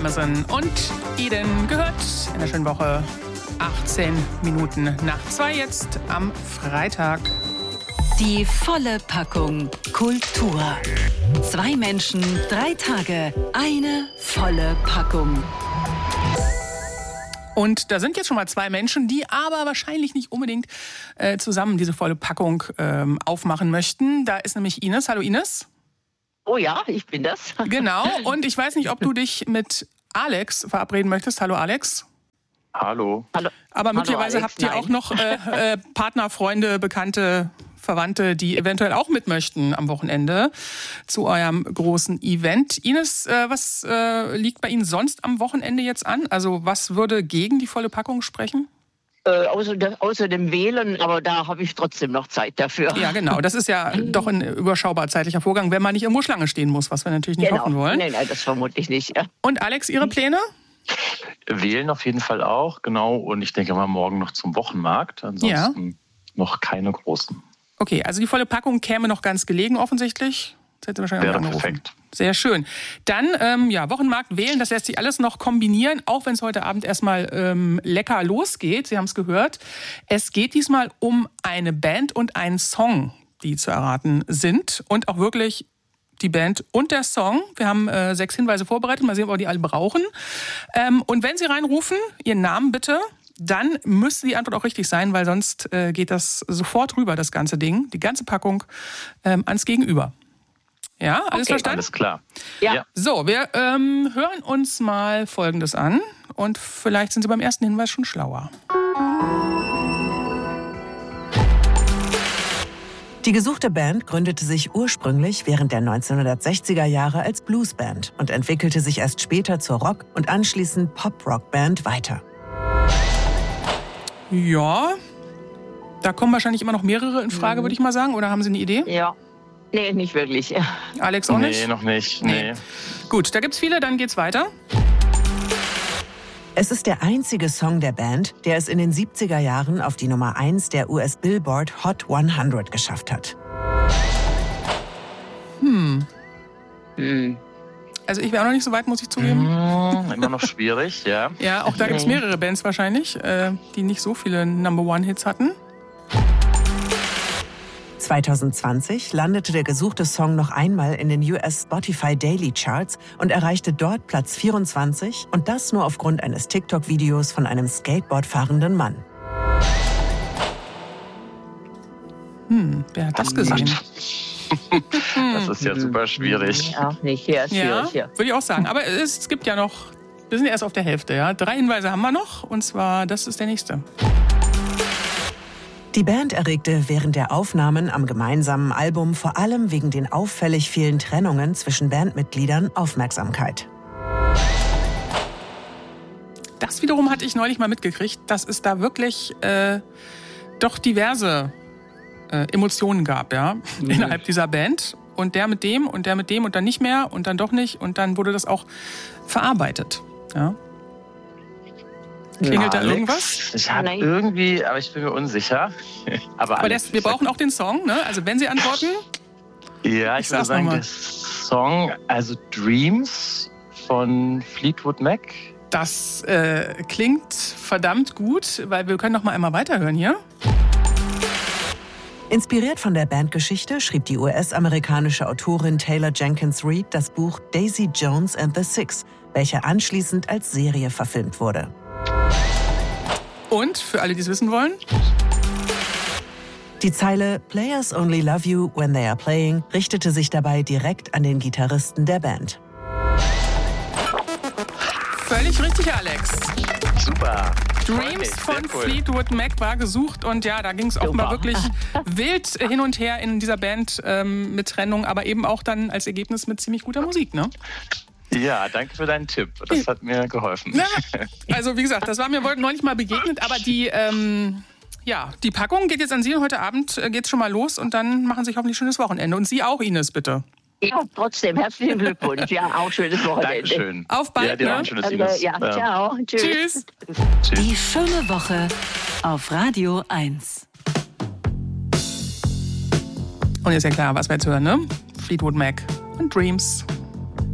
Amazon und Eden gehört in der schönen Woche. 18 Minuten nach 2 jetzt am Freitag. Die volle Packung Kultur. 2 Menschen, 3 Tage, eine volle Packung. Und da sind jetzt schon mal 2 Menschen, die aber wahrscheinlich nicht unbedingt zusammen diese volle Packung aufmachen möchten. Da ist nämlich Ines. Hallo Ines. Oh ja, ich bin das. Genau. Und ich weiß nicht, ob du dich mit Alex verabreden möchtest. Hallo Alex. Hallo. Aber möglicherweise Alex, habt ihr auch noch Partner, Freunde, Bekannte, Verwandte, die eventuell auch mit möchten am Wochenende zu eurem großen Event. Ines, was liegt bei Ihnen sonst am Wochenende jetzt an? Also was würde gegen die volle Packung sprechen? Außer dem Wählen, aber da habe ich trotzdem noch Zeit dafür. Ja, genau. Das ist ja doch ein überschaubar zeitlicher Vorgang, wenn man nicht irgendwo Schlange stehen muss, was wir natürlich nicht hoffen wollen. Nein, das vermutlich nicht. Ja. Und Alex, Ihre Pläne? Wählen auf jeden Fall auch, genau. Und ich denke mal morgen noch zum Wochenmarkt. Ansonsten noch keine großen. Okay, also die volle Packung käme noch ganz gelegen offensichtlich. Das hätte wahrscheinlich Wäre auch angerufen. perfekt. Sehr schön. Dann, Wochenmarkt wählen, das lässt sich alles noch kombinieren, auch wenn es heute Abend erstmal lecker losgeht. Sie haben es gehört. Es geht diesmal um eine Band und einen Song, die zu erraten sind. Und auch wirklich die Band und der Song. Wir haben 6 Hinweise vorbereitet. Mal sehen, ob wir die alle brauchen. Und wenn Sie reinrufen, Ihren Namen bitte, dann müsste die Antwort auch richtig sein, weil sonst geht das sofort rüber, das ganze Ding, die ganze Packung, ans Gegenüber. Ja, alles verstanden? Alles klar. Ja. So, wir hören uns mal Folgendes an und vielleicht sind Sie beim ersten Hinweis schon schlauer. Die gesuchte Band gründete sich ursprünglich während der 1960er Jahre als Bluesband und entwickelte sich erst später zur Rock- und anschließend Pop-Rock-Band weiter. Ja, da kommen wahrscheinlich immer noch mehrere in Frage, würde ich mal sagen. Oder haben Sie eine Idee? Ja. Nee, nicht wirklich. Alex auch nicht? Nee, noch nicht. Nee. Gut, da gibt's viele, dann geht's weiter. Es ist der einzige Song der Band, der es in den 70er Jahren auf die Nummer 1 der US Billboard Hot 100 geschafft hat. Also ich wäre auch noch nicht so weit, muss ich zugeben. Immer noch schwierig, ja. Ja, auch da gibt's mehrere Bands wahrscheinlich, die nicht so viele Number-One-Hits hatten. 2020 landete der gesuchte Song noch einmal in den US Spotify Daily Charts und erreichte dort Platz 24 und das nur aufgrund eines TikTok-Videos von einem Skateboard fahrenden Mann. Wer hat das gesehen? Das ist ja super schwierig. Auch nicht. Ja, schwierig. Ja. Würde ich auch sagen. Aber es gibt ja noch, wir sind erst auf der Hälfte. Ja? 3 Hinweise haben wir noch und zwar, das ist der nächste. Die Band erregte während der Aufnahmen am gemeinsamen Album vor allem wegen den auffällig vielen Trennungen zwischen Bandmitgliedern Aufmerksamkeit. Das wiederum hatte ich neulich mal mitgekriegt, dass es da wirklich doch diverse Emotionen gab, ja, innerhalb dieser Band. Und der mit dem und der mit dem und dann nicht mehr und dann doch nicht. Und dann wurde das auch verarbeitet. Ja. Klingelt da Alex, irgendwas? Ich habe Nein. irgendwie, aber ich bin mir unsicher. Aber Alex, wir brauchen auch den Song, ne? Also wenn Sie antworten. Ja, ich würde sag's sagen, nochmal. der Song, also Dreams von Fleetwood Mac. Das klingt verdammt gut, weil wir können noch mal einmal weiterhören hier. Inspiriert von der Bandgeschichte schrieb die US-amerikanische Autorin Taylor Jenkins Reid das Buch Daisy Jones and the Six, welcher anschließend als Serie verfilmt wurde. Und für alle, die es wissen wollen, Die Zeile "Players only love you when they are playing" richtete sich dabei direkt an den Gitarristen der Band. völlig richtig, Alex. Super. Dreams von Fleetwood Mac war gesucht und ja, da ging es offenbar wirklich wild hin und her in dieser Band mit Trennung, aber eben auch dann als Ergebnis mit ziemlich guter Musik, ne? Ja, danke für deinen Tipp. Das hat mir geholfen. Ja, also wie gesagt, das war mir neulich mal begegnet, aber die Packung geht jetzt an Sie und heute Abend geht's schon mal los und dann machen Sie sich hoffentlich ein schönes Wochenende. Und Sie auch, Ines, bitte. Ja, trotzdem, herzlichen Glückwunsch. Ja, auch schönes Wochenende. Dankeschön. Auf bald, ja, dir auch ne? ein schönes Ines. Ja, ciao. Tschüss. Die schöne Woche auf Radio 1. Und ist ja klar, was wir jetzt hören, ne? Fleetwood Mac und Dreams.